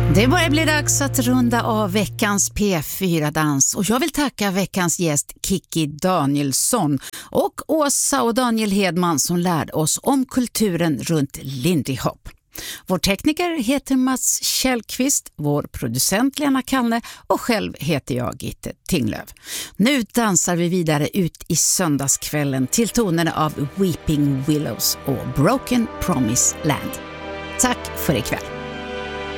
Det börjar bli dags att runda av veckans P4-dans och jag vill tacka veckans gäst Kikki Danielsson och Åsa och Daniel Hedman som lärde oss om kulturen runt Lindy Hop. Vår tekniker heter Mats Källqvist, vår producent Lena Kallne och själv heter jag Gitte Tinglöf. Nu dansar vi vidare ut i söndagskvällen till tonerna av Weeping Willows och Broken Promise Land. Tack för ikväll.